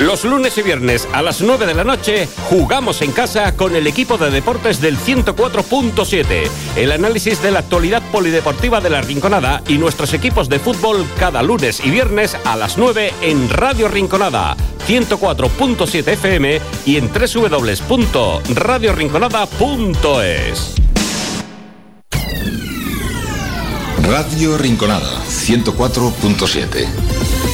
Los lunes y viernes a las 9 de la noche jugamos en casa con el equipo de deportes del 104.7. El análisis de la actualidad polideportiva de La Rinconada y nuestros equipos de fútbol cada lunes y viernes a las 9 en Radio Rinconada, 104.7 FM y en www.radiorinconada.es. Radio Rinconada 104.7.